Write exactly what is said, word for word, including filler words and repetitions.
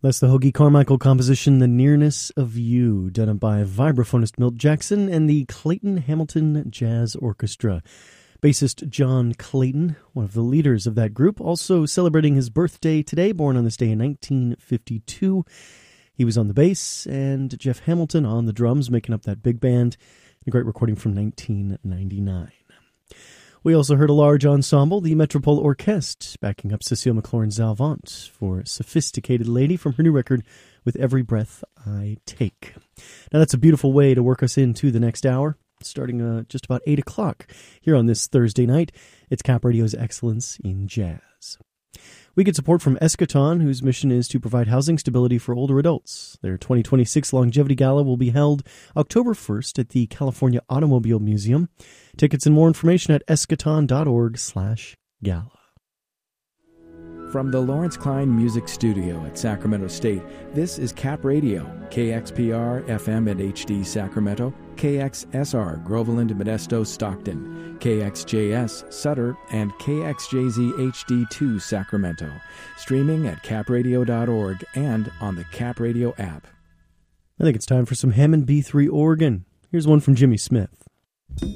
That's the Hoagie Carmichael composition, The Nearness of You, done by vibraphonist Milt Jackson and the Clayton Hamilton Jazz Orchestra. Bassist John Clayton, one of the leaders of that group, also celebrating his birthday today, born on this day in nineteen fifty-two. He was on the bass, and Jeff Hamilton on the drums, making up that big band. A great recording from nineteen ninety-nine. We also heard a large ensemble, the Metropole Orchestre, backing up Cécile McLaurin-Salvant for Sophisticated Lady from her new record, With Every Breath I Take. Now that's a beautiful way to work us into the next hour, starting uh, just about eight o'clock here on this Thursday night. It's Cap Radio's Excellence in Jazz. We get support from Eschaton, whose mission is to provide housing stability for older adults. Their twenty twenty-six Longevity Gala will be held October first at the California Automobile Museum. Tickets and more information at eschaton.org slash gala. From the Lawrence Klein Music Studio at Sacramento State, this is Cap Radio, K X P R F M and H D Sacramento, K X S R Groveland, Modesto, Stockton, K X J S Sutter, and K X J Z H D two Sacramento. Streaming at cap radio dot org and on the Cap Radio app. I think it's time for some Hammond B three organ. Here's one from Jimmy Smith.